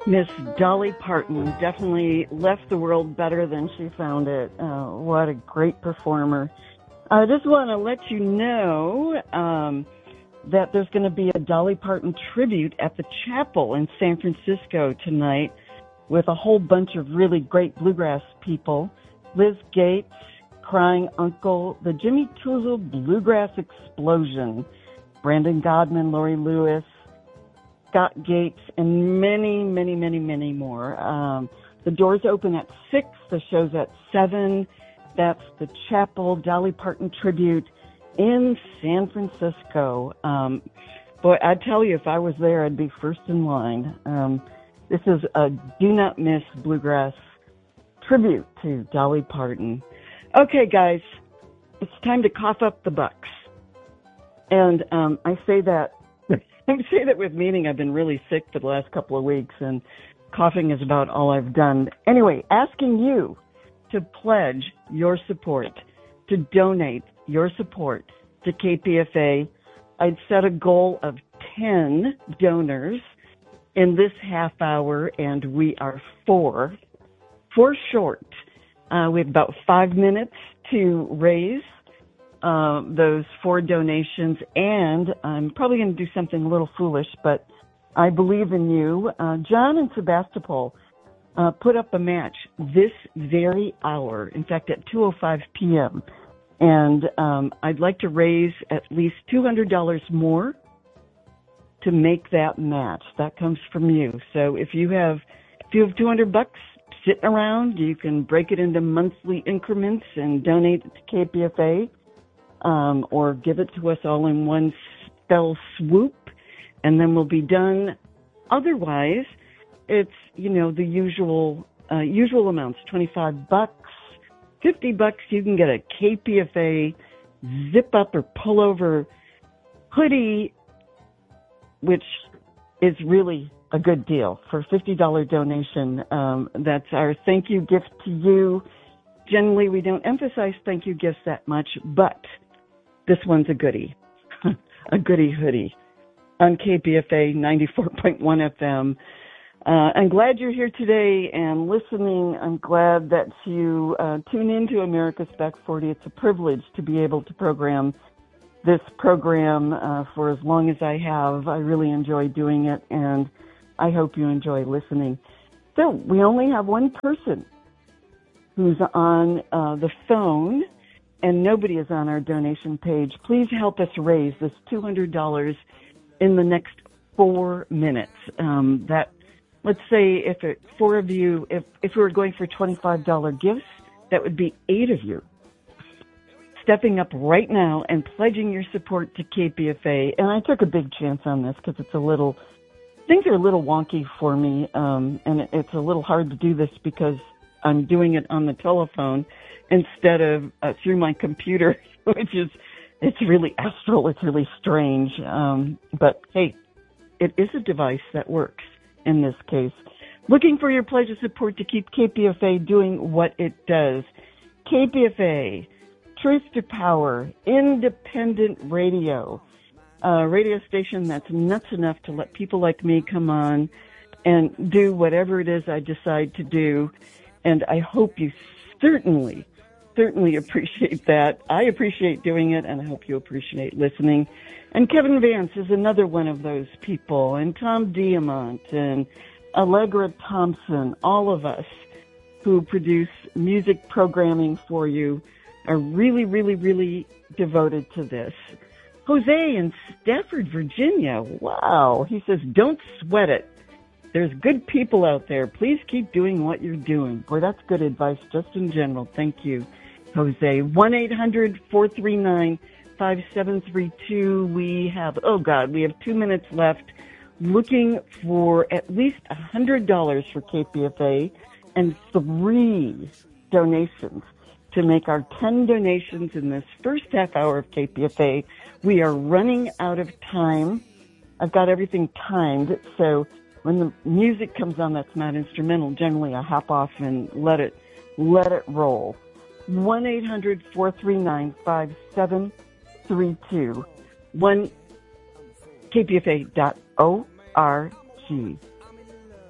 Miss Dolly Parton definitely left the world better than she found it. What a great performer. I just want to let you know that there's going to be a Dolly Parton tribute at the Chapel in San Francisco tonight with a whole bunch of really great bluegrass people. Liz Gates, Crying Uncle, the Jimmy Toozle Bluegrass Explosion, Brandon Godman, Lori Lewis, Scott Gates, and many, many, many, many more. The doors open at 6. The show's at 7. That's the Chapel Dolly Parton tribute in San Francisco. Boy, I tell you, if I was there, I'd be first in line. This is a do not miss bluegrass tribute to Dolly Parton. Okay, guys, it's time to cough up the bucks. And I say that with meaning. I've been really sick for the last couple of weeks, and coughing is about all I've done. Anyway, asking you to pledge your support, to donate your support to KPFA. I'd set a goal of 10 donors in this half hour, and we are four short. We have about 5 minutes to raise those 4 donations, and I'm probably going to do something a little foolish, but I believe in you. John in Sebastopol put up a match this very hour, in fact, at 2:05 p.m., and I'd like to raise at least $200 more to make that match. That comes from you. So if you have $200 sitting around, you can break it into monthly increments and donate it to KPFA. Or give it to us all in one fell swoop, and then we'll be done. Otherwise, it's, the usual amounts, $25, $50. You can get a KPFA zip up or pullover hoodie, which is really a good deal for a $50 donation. That's our thank you gift to you. Generally, we don't emphasize thank you gifts that much, but this one's a goodie, a goodie hoodie on KPFA 94.1 FM. I'm glad you're here today and listening. I'm glad that you tune into America's Back 40. It's a privilege to be able to program this program for as long as I have. I really enjoy doing it, and I hope you enjoy listening. So we only have one person who's on the phone, and nobody is on our donation page. Please help us raise this $200 in the next 4 minutes. Let's say if 4 of you, if we were going for $25 gifts, that would be 8 of you stepping up right now and pledging your support to KPFA. And I took a big chance on this because things are a little wonky for me, and it's a little hard to do this because I'm doing it on the telephone instead of through my computer, it's really astral. It's really strange. But hey, it is a device that works in this case. Looking for your pledge of support to keep KPFA doing what it does. KPFA, Truth to Power, independent radio, a radio station that's nuts enough to let people like me come on and do whatever it is I decide to do. And I hope you certainly appreciate that. I appreciate doing it, and I hope you appreciate listening. And Kevin Vance is another one of those people, and Tom Diamont and Allegra Thompson, all of us who produce music programming for you are really, really, really devoted to this. Jose in Stafford, Virginia. Wow. He says, don't sweat it. There's good people out there. Please keep doing what you're doing. Boy, that's good advice just in general. Thank you, Jose. 1-800-439-5732. We have 2 minutes left. Looking for at least $100 for KPFA and 3 donations to make our 10 donations in this first half hour of KPFA. We are running out of time. I've got everything timed, so when the music comes on that's not instrumental, generally I hop off and let it roll. 1-800-439-5732. KPFA.org.